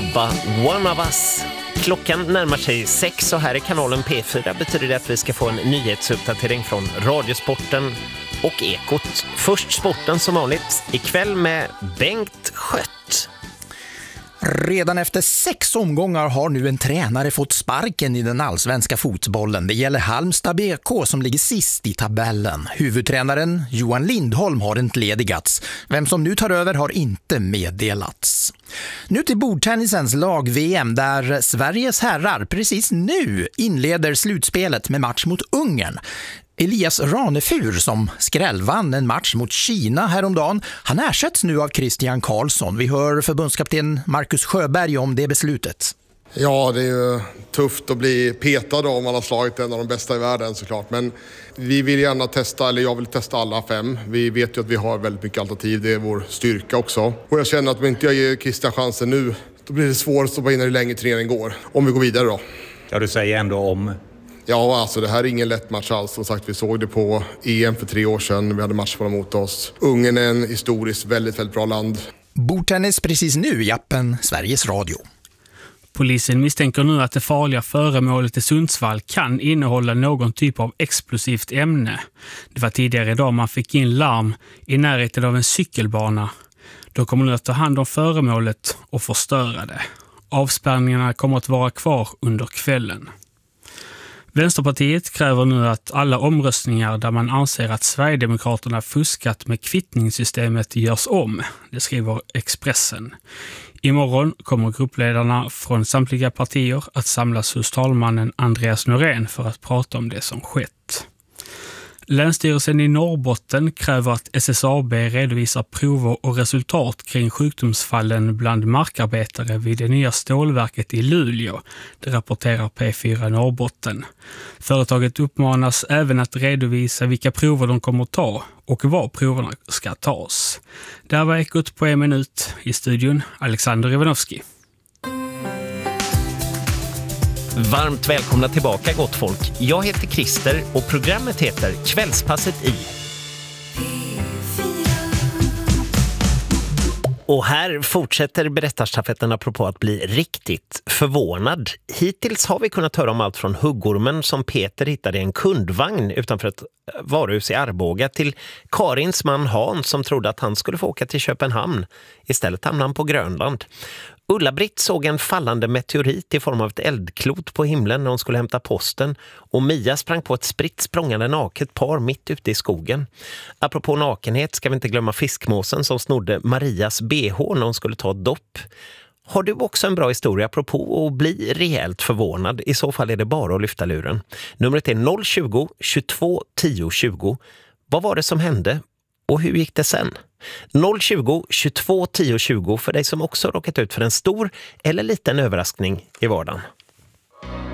ABBA, One of Us. Klockan närmar sig 6 och här i kanalen P4 betyder det att vi ska få en nyhetsuppdatering från Radiosporten och Ekot. Först sporten som vanligt, ikväll med Bengt Schött. Redan efter 6 omgångar har nu en tränare fått sparken i den allsvenska fotbollen. Det gäller Halmstad BK som ligger sist i tabellen. Huvudtränaren Johan Lindholm har entledigats. Vem som nu tar över har inte meddelats. Nu till bordtennisens lag-VM där Sveriges herrar precis nu inleder slutspelet med match mot Ungern. Elias Ranefur som skrällvann en match mot Kina häromdagen. Han ersätts nu av Christian Karlsson. Vi hör förbundskapten Marcus Sjöberg om det beslutet. Ja, det är ju tufft att bli petad om man har slagit en av de bästa i världen såklart. Men vi vill gärna testa, eller jag vill testa alla 5. Vi vet ju att vi har väldigt mycket alternativ, det är vår styrka också. Och jag känner att om inte jag ger Christian chansen nu, då blir det svårt att stoppa in hur länge turneringen går. Om vi går vidare då. Ja, du säger ändå om... Ja, alltså det här är ingen lätt match alls. Som sagt, vi såg det på EM för 3 år sedan. Vi hade matchbollar mot oss. Ungern är en historiskt väldigt, väldigt bra land. Bordtennis precis nu i appen Sveriges Radio. Polisen misstänker nu att det farliga föremålet i Sundsvall kan innehålla någon typ av explosivt ämne. Det var tidigare idag man fick in larm i närheten av en cykelbana. Då kommer nu att ta hand om föremålet och förstöra det. Avspärrningarna kommer att vara kvar under kvällen. Vänsterpartiet kräver nu att alla omröstningar där man anser att Sverigedemokraterna fuskat med kvittningssystemet görs om. Det skriver Expressen. Imorgon kommer gruppledarna från samtliga partier att samlas hos talmannen Andreas Norén för att prata om det som skett. Länsstyrelsen i Norrbotten kräver att SSAB redovisar prover och resultat kring sjukdomsfallen bland markarbetare vid det nya stålverket i Luleå. Det rapporterar P4 Norrbotten. Företaget uppmanas även att redovisa vilka prover de kommer att ta och var proverna ska tas. Där var Ekot på 1 minut. I studion Alexander Ivanovski. Varmt välkomna tillbaka gott folk. Jag heter Christer och programmet heter Kvällspasset i. Och här fortsätter berättarstafetten apropå att bli riktigt förvånad. Hittills har vi kunnat höra om allt från huggormen som Peter hittade i en kundvagn utanför ett varuhus i Arboga till Karins man Hans som trodde att han skulle få åka till Köpenhamn. Istället hamnade han på Grönland. Ulla-Britt såg en fallande meteorit i form av ett eldklot på himlen när hon skulle hämta posten och Mia sprang på ett spritt språngande naket par mitt ute i skogen. Apropå nakenhet ska vi inte glömma fiskmåsen som snodde Marias BH när hon skulle ta ett dopp. Har du också en bra historia apropå att bli rejält förvånad? I så fall är det bara att lyfta luren. Numret är 020 22 10 20. Vad var det som hände? Och hur gick det sen? 020 22 10 20 för dig som också råkat ut för en stor eller liten överraskning i vardagen.